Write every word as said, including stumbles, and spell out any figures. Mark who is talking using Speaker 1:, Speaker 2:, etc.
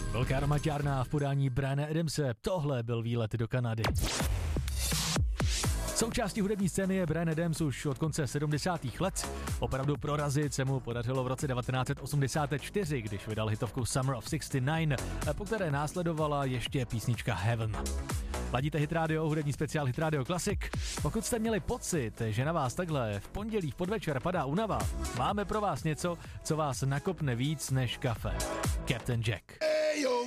Speaker 1: Velká romaťárna v podání Briana Adamse. Tohle byl výlet do Kanady. Součástí hudební scény je Bryan Adams už od konce sedmdesátých let. Opravdu prorazit se mu podařilo v roce devatenáct set osmdesát čtyři, když vydal hitovku Summer of šedesát devět, po které následovala ještě písnička Heaven. Ladíte Hit Radio, hudební speciál Hit Radio Classic. Pokud jste měli pocit, že na vás takhle v pondělí v podvečer padá únava, máme pro vás něco, co vás nakopne víc než kafe. Captain Jack.